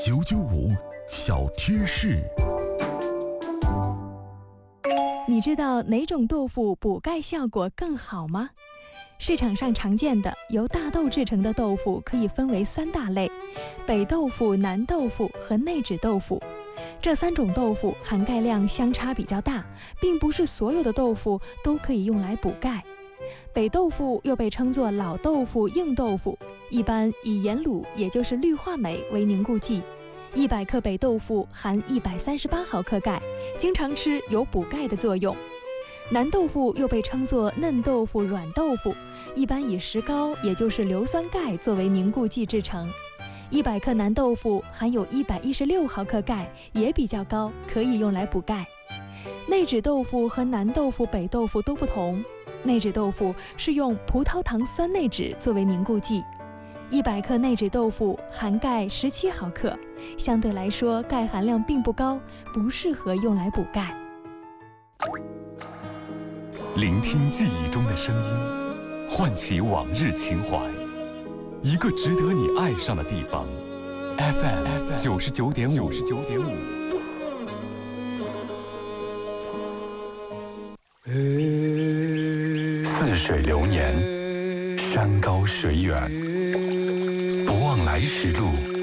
995小贴士。 你知道哪种豆腐补钙效果更好吗？市场上常见的由大豆制成的豆腐可以分为3大类：北豆腐、南豆腐和内酯豆腐。这3种豆腐含钙量相差比较大，并不是所有的豆腐都可以用来补钙。北豆腐又被称作老豆腐、硬豆腐，一般以盐卤，也就是氯化镁为凝固剂。100克北豆腐含138毫克钙，经常吃有补钙的作用。南豆腐又被称作嫩豆腐、软豆腐，一般以石膏，也就是硫酸钙作为凝固剂制成。100克南豆腐含有116毫克钙，也比较高，可以用来补钙。内酯豆腐和南豆腐、北豆腐都不同，内酯豆腐是用葡萄糖酸内酯作为凝固剂。100克内酯豆腐含钙17毫克，相对来说钙含量并不高，不适合用来补钙。 聆听记忆中的声音，唤起往日情怀，一个值得你爱上的地方。FM 99.5。似水流年，山高水远，不忘来时路。